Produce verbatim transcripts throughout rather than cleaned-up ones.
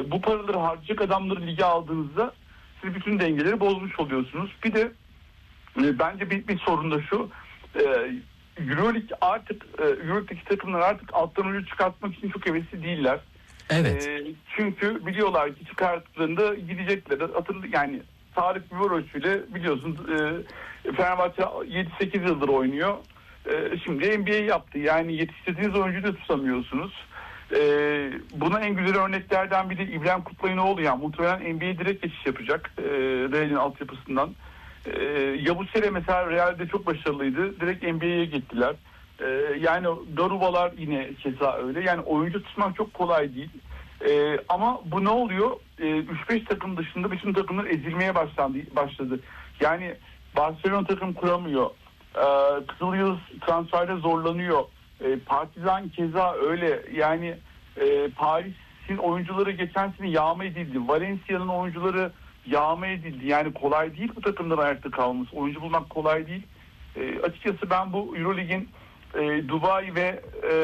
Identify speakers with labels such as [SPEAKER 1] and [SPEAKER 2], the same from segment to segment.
[SPEAKER 1] bu paraları harcayacak adamları lige aldığınızda siz bütün dengeleri bozmuş oluyorsunuz. Bir de e, bence bir, bir sorun da şu. E, Euroleague artık e, Euroleague'deki takımlar artık alttan oyuncu çıkartmak için çok hevesli değiller.
[SPEAKER 2] Evet.
[SPEAKER 1] E, çünkü biliyorlar ki çıkarttıklarında gidecekler. Atın yani Tarık Biberoğlu'yla biliyorsunuz e, Fenerbahçe yedi sekiz yıldır oynuyor. E, şimdi N B A yaptı. Yani yetiştirdiğiniz oyuncuyu da tutamıyorsunuz. E, buna en güzel örneklerden biri İbrahim Kutlayınoğlu. Yani muhtemelen N B A direkt geçiş yapacak. E, Real'in altyapısından. E, Yabusele mesela Real'de çok başarılıydı. Direkt N B A'ye gittiler. E, yani Garubalar yine keza öyle. Yani oyuncu tutmak çok kolay değil. Ee, ama bu ne oluyor? Ee, üç beş takım dışında bütün takımlar ezilmeye başlandı, başladı. Yani Barcelona takım kuramıyor. Ee, Kızılyıldız transferde zorlanıyor. Ee, Partizan keza öyle. Yani e, Paris'in oyuncuları geçen sene yağma edildi. Valencia'nın oyuncuları yağma edildi. Yani kolay değil bu takımların ayakta kalması. Oyuncu bulmak kolay değil. Ee, açıkçası ben bu Euroleague'in e, Dubai ve e,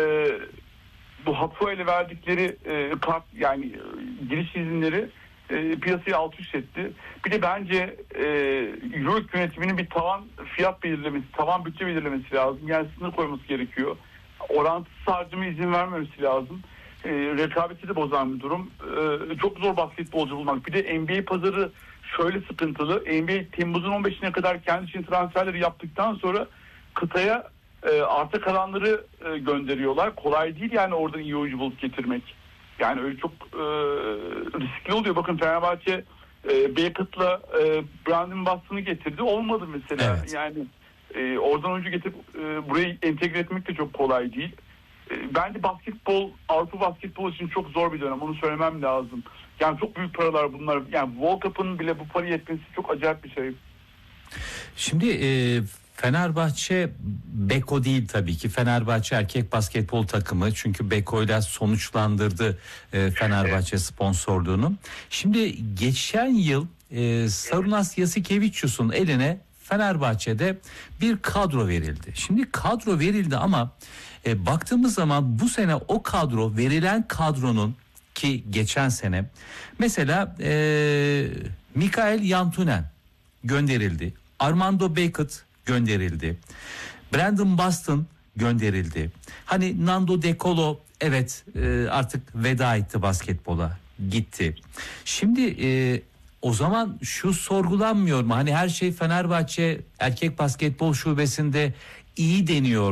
[SPEAKER 1] bu Hapoel'e verdikleri e, kart yani e, giriş izinleri e, piyasayı alt üst etti. Bir de bence e, Euroleague yönetiminin bir tavan fiyat belirlemesi, tavan bütçe belirlemesi lazım. Yani sınır koyması gerekiyor. Orantısız harcama izin vermemesi lazım. E, rekabeti de bozan bir durum. E, çok zor basketbolcu bulmak. Bir de N B A pazarı şöyle sıkıntılı. N B A Temmuz'un on beşine kadar kendi için transferleri yaptıktan sonra kıtaya E, arta kalanları e, gönderiyorlar. Kolay değil yani oradan iyi oyuncu bulup getirmek. Yani öyle çok e, riskli oluyor. Bakın Fenerbahçe e, Beckett'la e, Brandon Boston'ı getirdi. Olmadı mesela.
[SPEAKER 2] Evet.
[SPEAKER 1] Yani e, oradan oyuncu getirip e, burayı entegre etmek de çok kolay değil. E, bence basketbol, Avrupa basketbol için çok zor bir dönem. Onu söylemem lazım. Yani çok büyük paralar bunlar. Yani World Cup'ın bile bu parayı etmesi çok acayip bir şey.
[SPEAKER 2] Şimdi e, Fenerbahçe Beko değil tabii ki. Fenerbahçe erkek basketbol takımı. Çünkü Beko'yla sonuçlandırdı e, Fenerbahçe sponsorluğunu. Şimdi geçen yıl e, Sarunas Yasikevicius'un eline Fenerbahçe'de bir kadro verildi. Şimdi kadro verildi ama e, baktığımız zaman bu sene o kadro, verilen kadronun ki geçen sene mesela e, Mikael Yantunen gönderildi. Armando Beckett gönderildi. Brandon Boston gönderildi. Hani Nando De Colo evet e, artık veda etti basketbola, gitti. Şimdi e, o zaman şu sorgulanmıyor mu? Hani her şey Fenerbahçe erkek basketbol şubesinde iyi deniyor.